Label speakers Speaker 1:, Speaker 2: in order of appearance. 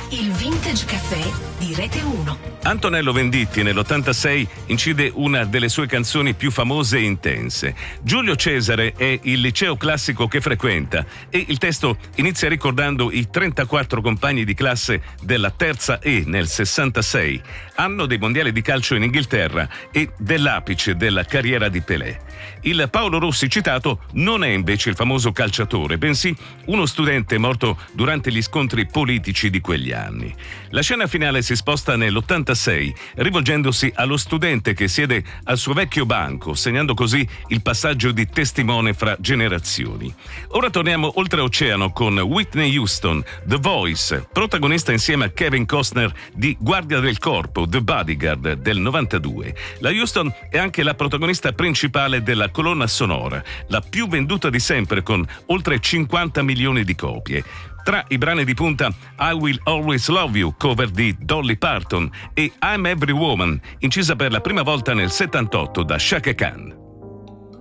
Speaker 1: Il Vintage Caffè di Rete 1.
Speaker 2: Antonello Venditti nell'86 incide una delle sue canzoni più famose e intense. Giulio Cesare è il liceo classico che frequenta e il testo inizia ricordando i 34 compagni di classe della terza E nel 66, anno dei mondiali di calcio in Inghilterra e dell'apice della carriera di Pelé. Il Paolo Rossi citato non è invece il famoso calciatore, bensì uno studente morto durante gli scontri politici di quegli anni. La scena finale si sposta nell'86, rivolgendosi allo studente che siede al suo vecchio banco, segnando così il passaggio di testimone fra generazioni. Ora torniamo oltreoceano con Whitney Houston, The Voice, protagonista insieme a Kevin Costner di Guardia del Corpo, The Bodyguard del 92. La Houston è anche la protagonista principale della colonna sonora, la più venduta di sempre con oltre 50 milioni di copie. Tra i brani di punta I Will Always Love You, cover di Dolly Parton, e I'm Every Woman, incisa per la prima volta nel 78 da Chaka Khan.